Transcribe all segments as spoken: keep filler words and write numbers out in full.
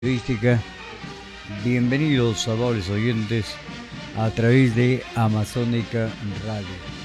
Turística. Bienvenidos, amables oyentes, a través de Amazónica Radio.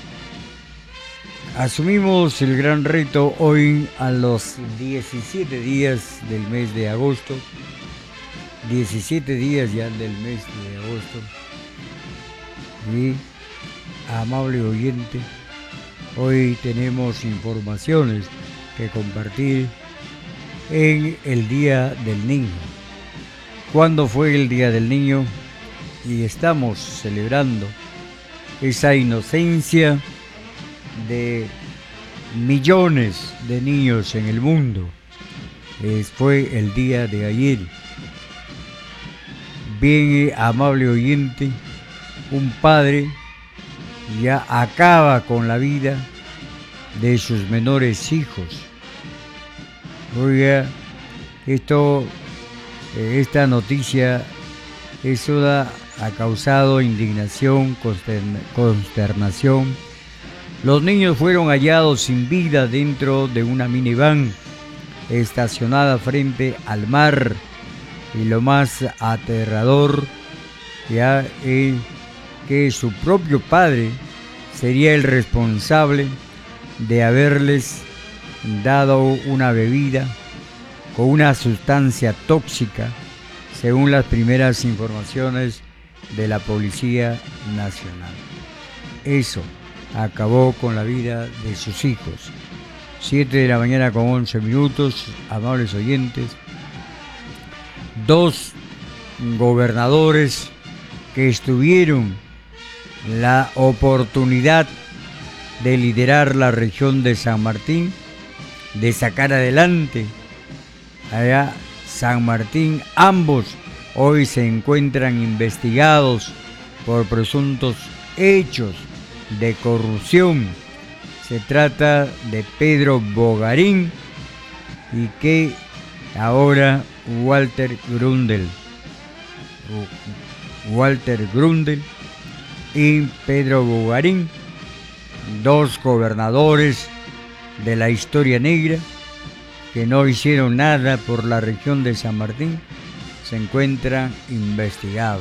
Asumimos el gran reto hoy a los diecisiete días del mes de agosto. diecisiete días ya del mes de agosto. Y, amable oyente, hoy tenemos informaciones que compartir en el Día del Niño. ¿Cuándo fue el Día del Niño? Y estamos celebrando esa inocencia de millones de niños en el mundo. Es, fue el día de ayer. Bien, amable oyente, un padre ya acaba con la vida de sus menores hijos. Oiga, esto, esta noticia eso ha causado indignación, consternación. Los niños fueron hallados sin vida dentro de una minivan estacionada frente al mar. Y lo más aterrador ya es que su propio padre sería el responsable de haberles dado una bebida con una sustancia tóxica, según las primeras informaciones de la Policía Nacional. Eso acabó con la vida de sus hijos. siete de la mañana con once minutos, amables oyentes. Dos gobernadores que estuvieron la oportunidad de liderar la región de San Martín, de sacar adelante allá San Martín, ambos hoy se encuentran investigados por presuntos hechos de corrupción. Se trata de Pedro Bogarín y que ahora Walter Grundel, Walter Grundel y Pedro Bogarín, dos gobernadores de la historia negra que no hicieron nada por la región de San Martín, se encuentran investigados.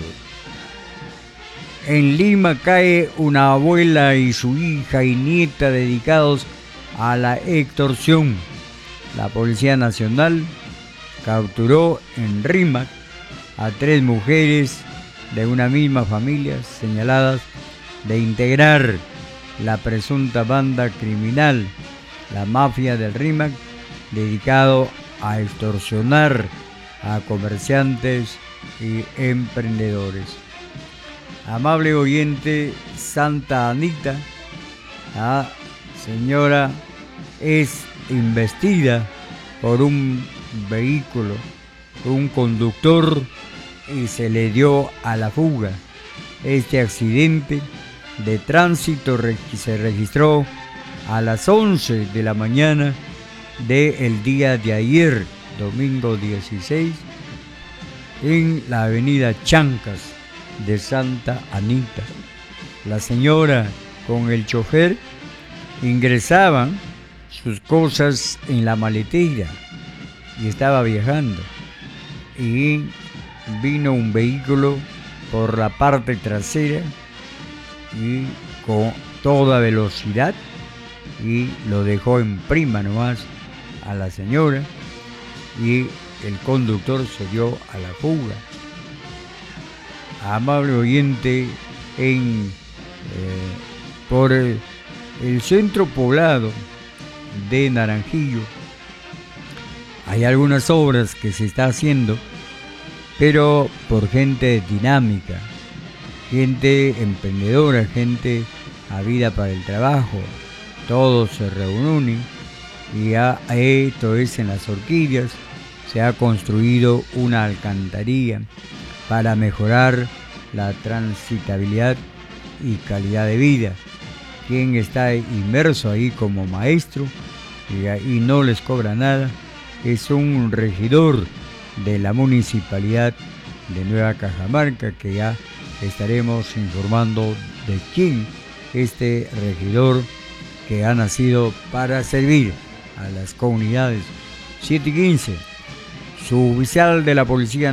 En Lima cae una abuela y su hija y nieta dedicados a la extorsión. La Policía Nacional capturó en Rímac a tres mujeres de una misma familia señaladas de integrar la presunta banda criminal, la mafia del Rímac, dedicado a extorsionar a comerciantes y emprendedores. Amable oyente, Santa Anita, la señora es investida por un vehículo, un conductor, y se le dio a la fuga. Este accidente de tránsito se registró a las once de la mañana del día de ayer, domingo dieciséis, en la avenida Chancas de Santa Anita. La señora con el chofer ingresaban sus cosas en la maletera y estaba viajando, y vino un vehículo por la parte trasera y con toda velocidad y lo dejó en prima nomás a la señora, y el conductor se dio a la fuga. Amable oyente, en eh, por el, el centro poblado de Naranjillo hay algunas obras que se está haciendo, pero por gente dinámica, gente emprendedora, gente avida para el trabajo. Todos se reúnen y ya esto es en Las Orquídeas. Se ha construido una alcantarilla para mejorar la transitabilidad y calidad de vida. Quien está inmerso ahí como maestro y, y no les cobra nada es un regidor de la municipalidad de Nueva Cajamarca, que ya estaremos informando de quién este regidor que ha nacido para servir a las comunidades. siete y quince. Suboficial de la Policía